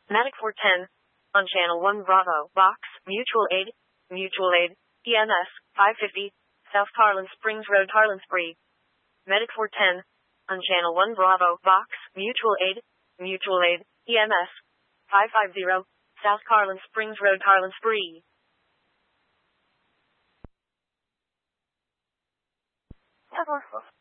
Medic 410. On Channel 1 Bravo, Box, Mutual Aid, EMS, 550, South Harlan Springs Road, Harlan Spree. Medic 410. On Channel 1 Bravo, Box, Mutual Aid, EMS, 550, South Harlan Springs Road, Harlan Spree. Yeah,